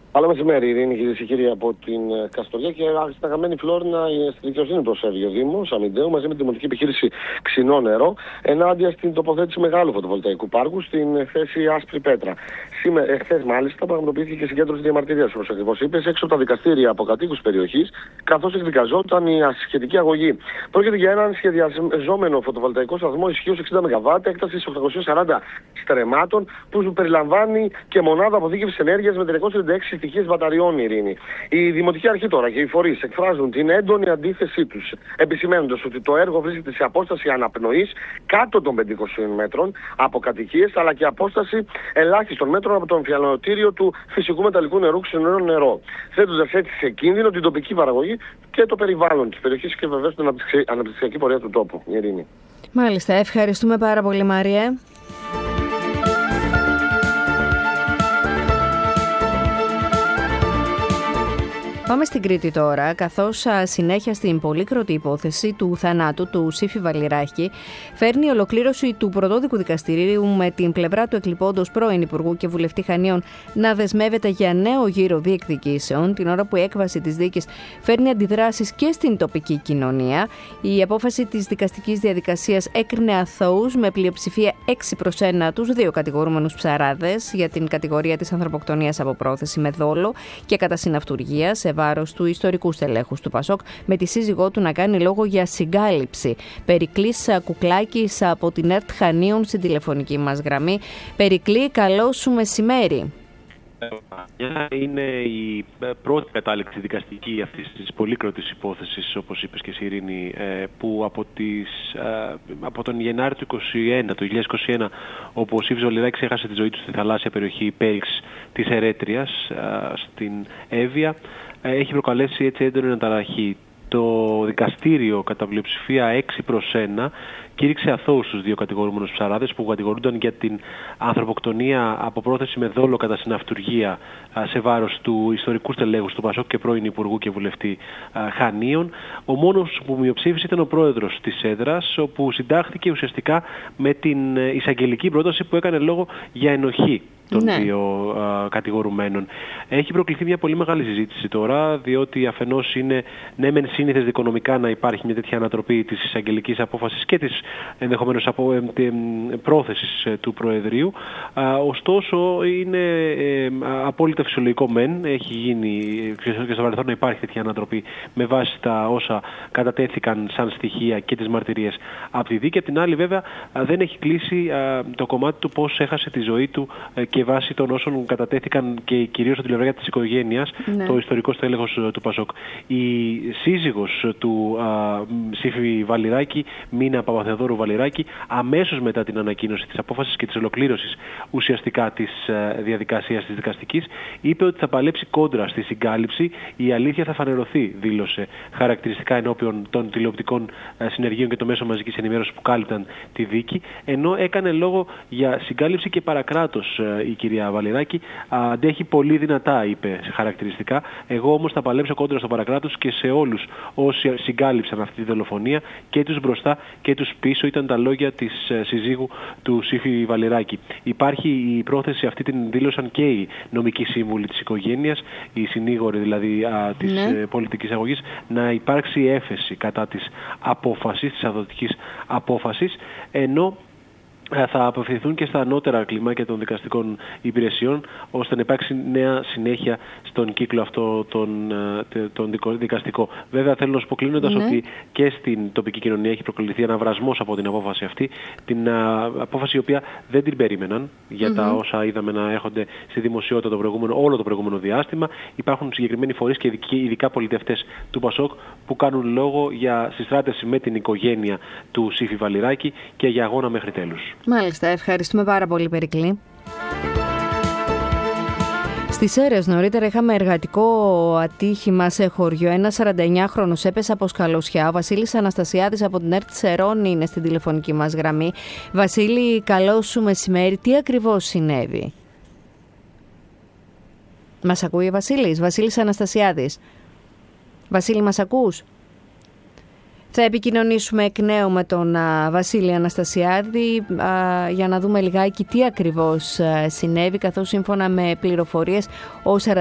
Καλό μεσημέρι, Ειρήνη, κυρίες και κύριοι, από την Καστοριά. Και στην αγαπημένη Φλόρινα, στη δικαιοσύνη προσφεύγει ο Δήμος Αμυντέου μαζί με τη δημοτική επιχείρηση Ξινό Νερό ενάντια στην τοποθέτηση μεγάλου φωτοβολταϊκού πάρκου στην θέση Άσπρη Πέτρα. Χθες, μάλιστα, πραγματοποιήθηκε και συγκέντρωση διαμαρτυρίας, όπως ακριβώς είπες, έξω από τα δικαστήρια από κατοίκους περιοχής, καθώς εκδικαζόταν η ασχετική αγωγή. Πρόκειται για έναν σχεδιαζόμενο φωτοβολταϊκό σταθμό ισχύως 60 ΜΒ, έκτασης 840 στρεμμάτων, που περιλαμβάνει και μονάδα αποθήκευσης ενέργειας με 336 στοιχείες μπαταριών, Ειρήνη. Η Δημοτική Αρχή τώρα και οι φορείς εκφράζουν την έντονη αντίθεσή τους, επισημαίνοντας ότι το έργο βρίσκεται σε απόσταση αναπνοής κάτω των 500 μέτρων από κατοικίες, αλλά και απόσταση ελάχιστων μέτρων από το εμφιαλωτήριο του φυσικού μεταλλικού νερού Ξινό Νερό, θέτοντας έτσι σε κίνδυνο την τοπική παραγωγή και το περιβάλλον της περιοχής και βεβαίως την αναπτυξιακή πορεία του τόπου, Ειρήνη. Μάλιστα, ευχαριστούμε πάρα πολύ, Μάριε. Πάμε στην Κρήτη τώρα, καθώς συνέχεια στην πολύκροτη υπόθεση του θανάτου του Σύφη Βαλιράκη φέρνει ολοκλήρωση του πρωτόδικου δικαστηρίου, με την πλευρά του εκλειπώντος πρώην Υπουργού και βουλευτή Χανίων να δεσμεύεται για νέο γύρο διεκδικήσεων, την ώρα που η έκβαση της δίκης φέρνει αντιδράσεις και στην τοπική κοινωνία. Η απόφαση της δικαστικής διαδικασίας έκρινε αθώους με πλειοψηφία 6-1 τους δύο κατηγορούμενους ψαράδες για την κατηγορία της ανθρωποκτονίας από πρόθεση με δόλο και κατά συναυτουργία σε βάρος του ιστορικού στελέχους του Πασόκ, με τη σύζυγό του να κάνει λόγο για συγκάλυψη. Περικλής Κουκλάκης από την ΕΡΤ Χανίων στην τηλεφωνική μας γραμμή. Περικλή, καλό σου μεσημέρι. Είναι η πρώτη κατάληξη δικαστική αυτής της πολύκροτης υπόθεσης, όπως είπες και εσύ, Ειρήνη, που από τον Γενάρη του 2021, όπου ο Σύφης Βαλιράκης έχασε τη ζωή του στη θαλάσσια περιοχή Πέριξ της Ερέτριας, στην Εύβοια, έχει προκαλέσει έτσι έντονη αναταραχή. Το δικαστήριο κατά πλειοψηφία 6-1 κήρυξε αθώους τους δύο κατηγορούμενους ψαράδες που κατηγορούνταν για την ανθρωποκτονία από πρόθεση με δόλο κατά συναυτουργία σε βάρος του ιστορικού στελέχους του Πασόκ και πρώην Υπουργού και βουλευτή Χανίων. Ο μόνος που μειοψήφισε ήταν ο πρόεδρος της έδρας, όπου συντάχθηκε ουσιαστικά με την εισαγγελική πρόταση που έκανε λόγο για ενοχή των δύο κατηγορουμένων. Έχει προκληθεί μια πολύ μεγάλη συζήτηση τώρα, διότι αφενός είναι μεν σύνηθες δικονομικά να υπάρχει μια τέτοια ανατροπή της εισαγγελικής απόφασης και της ενδεχομένως πρόθεσης του Προεδρείου. Ωστόσο είναι απόλυτα φυσιολογικό μεν, έχει γίνει και στο παρελθόν να υπάρχει τέτοια ανατροπή με βάση τα όσα κατατέθηκαν σαν στοιχεία και τις μαρτυρίες από τη δίκη. Απ' την άλλη, βέβαια, δεν έχει κλείσει το κομμάτι του πώς έχασε τη ζωή του και βάσει των όσων κατατέθηκαν και κυρίως από την πλευρά της οικογένειας, το ιστορικό στέλεχος του Πασόκ. Η σύζυγος του Σύφη Βαλιράκη, Μίνα Παπαθεοδόρου Βαλιράκη, αμέσως μετά την ανακοίνωση της απόφασης και της ολοκλήρωσης ουσιαστικά της διαδικασίας της δικαστικής, είπε ότι θα παλέψει κόντρα στη συγκάλυψη. Η αλήθεια θα φανερωθεί, δήλωσε χαρακτηριστικά ενώπιον των τηλεοπτικών συνεργείων και των μέσων μαζικής ενημέρωσης που κάλυπταν τη δίκη, ενώ έκανε λόγο για συγκάλυψη και παρακράτος η κυρία Βαλιράκη. Αντέχει πολύ δυνατά, είπε χαρακτηριστικά. Εγώ όμως θα παλέψω κόντρα στο παρακράτος και σε όλους όσοι συγκάλυψαν αυτή τη δολοφονία, και τους μπροστά και τους πίσω, ήταν τα λόγια της συζύγου του Σύφη Βαλιράκη. Υπάρχει η πρόθεση, αυτή την δήλωσαν και οι νομικοί σύμβουλοι της οικογένειας, οι συνήγοροι δηλαδή της πολιτικής αγωγής, να υπάρξει έφεση κατά της απόφασης, της αδοτικής απόφασης, ενώ θα απευθυνθούν και στα ανώτερα κλιμάκια των δικαστικών υπηρεσιών, ώστε να υπάρξει νέα συνέχεια στον κύκλο αυτό τον δικαστικό. Βέβαια, θέλω να σου πω κλείνοντας ότι και στην τοπική κοινωνία έχει προκληθεί αναβρασμός από την απόφαση αυτή. Την απόφαση η οποία δεν την περίμεναν για τα όσα είδαμε να έρχονται στη δημοσιότητα όλο το προηγούμενο διάστημα. Υπάρχουν συγκεκριμένοι φορείς και ειδικά πολιτευτές του Πασόκ που κάνουν λόγο για συστράτευση με την οικογένεια του Σύφη Βαλιράκη και για αγώνα μέχρι τέλους. Μάλιστα, ευχαριστούμε πάρα πολύ, Περικλή. Στις Σέρρες νωρίτερα είχαμε εργατικό ατύχημα σε χωριό. Ένας 49χρονος έπεσε από σκαλωσιά. Ο Βασίλης Αναστασιάδης από την ΕΡΤ Σερών είναι στην τηλεφωνική μας γραμμή. Βασίλη, καλό σου μεσημέρι. Τι ακριβώς συνέβη? Μας ακούει ο Βασίλης Αναστασιάδης? Βασίλη, μας ακούς? Θα επικοινωνήσουμε εκ νέου με τον Βασίλη Αναστασιάδη για να δούμε λιγάκι τι ακριβώς συνέβη, καθώς σύμφωνα με πληροφορίες ο